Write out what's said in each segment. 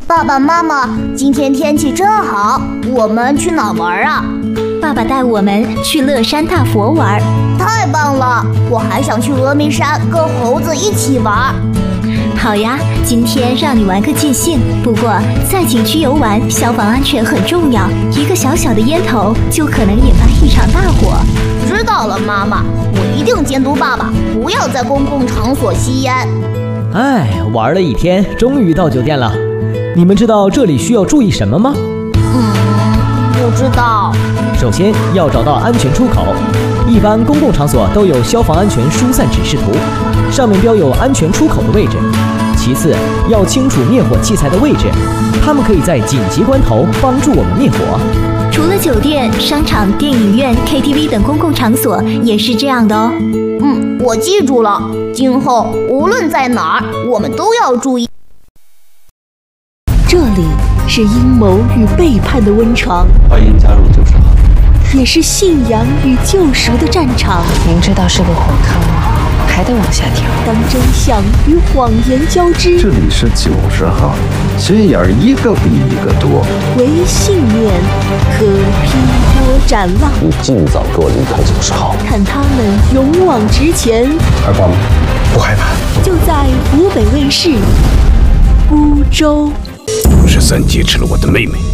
爸爸妈妈，今天天气真好，我们去哪玩啊？ 爸爸带我们去乐山大佛玩。 太棒了！我还想去峨眉山跟猴子一起玩。 好呀，今天让你玩个尽兴。不过在景区游玩，消防安全很重要，一个小小的烟头就可能引发一场大火。 知道了，妈妈，我一定监督爸爸，不要在公共场所吸烟。 玩了一天，终于到酒店了。你们知道这里需要注意什么吗？ 不知道。 首先要找到安全出口，一般公共场所都有消防安全疏散指示图，上面标有安全出口的位置。其次要清楚灭火器材的位置，它们可以在紧急关头帮助我们灭火。 除了酒店、商场、电影院、KTV 等公共场所也是这样的哦。 我记住了，今后无论在哪儿，我们都要注意。 这里是阴谋与背叛的温床， 欢迎加入90号， 也是信仰与救赎的战场。 明知道是个火坑，还得往下跳。 当真相与谎言交织， 这里是90号，心眼一个比一个多， 唯信念可劈波斩浪。 你尽早给我离开90号， 看他们勇往直前。 害怕吗？不害怕。 就在湖北卫视孤舟。 13劫持了我的妹妹，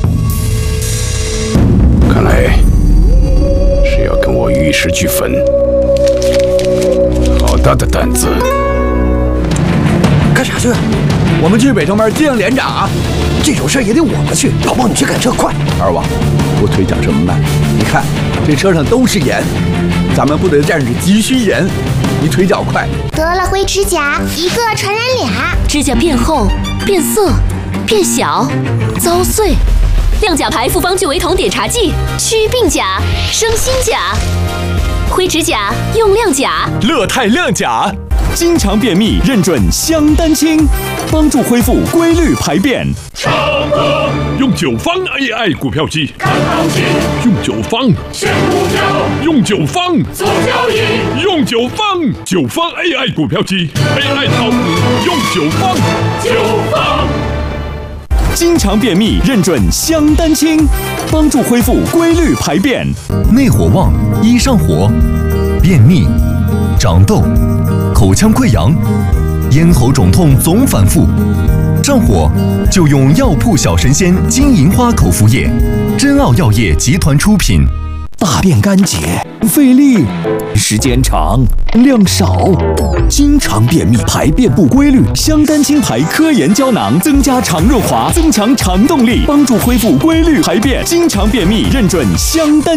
看来是要跟我玉石俱焚。好大的胆子！ 干啥去？我们去北城门接应连长啊！这种事也得我们去。老孟，你去赶车，快！二娃，我腿长这么慢，你看这车上都是盐，咱们部队的战士急需盐，你腿脚快。 得了灰指甲，一个传染俩。 指甲变厚、变色、变小、遭碎。亮甲牌复方聚维酮碘茶剂，祛病甲、生新甲。灰指甲用亮甲， 乐泰亮甲，经常便秘认准香丹清，帮助恢复规律排便。 唱歌用9方 AI 股票机，看行情用9方选股票，用9方做交易，用9方AI 股票机 AI 炒股用9方。 经常便秘认准香丹清，帮助恢复规律排便。 内火旺易上火，便秘、长痘、口腔溃疡、咽喉肿痛总反复，上火就用药铺小神仙金银花口服液，真奥药业集团出品。 大便干结，费力，时间长，量少，经常便秘，排便不规律。 香丹清牌科研胶囊，增加肠润滑，增强肠动力，帮助恢复规律排便。经常便秘认准香丹